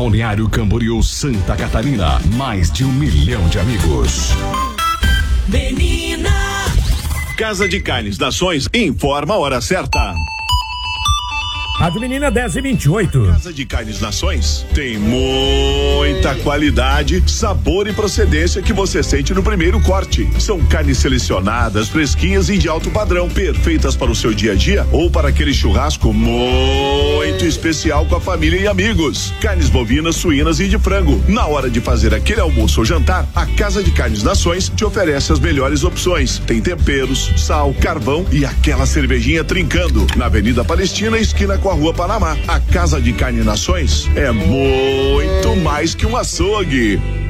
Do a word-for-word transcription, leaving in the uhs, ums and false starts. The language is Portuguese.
Balneário Camboriú, Santa Catarina, mais de um milhão de amigos. Menina. Casa de Carnes Nações informa a hora certa. Rádio Menina dez e vinte e oito. Casa de Carnes Nações tem muita qualidade, sabor e procedência que você sente no primeiro corte. São carnes selecionadas, fresquinhas e de alto padrão, perfeitas para o seu dia a dia ou para aquele churrasco muito especial com a família e amigos. Carnes bovinas, suínas e de frango. Na hora de fazer aquele almoço ou jantar, a Casa de Carnes Nações te oferece as melhores opções. Tem temperos, sal, carvão e aquela cervejinha trincando. Na Avenida Palestina, esquina com a Rua Panamá. A Casa de Carne Nações é muito mais que um açougue.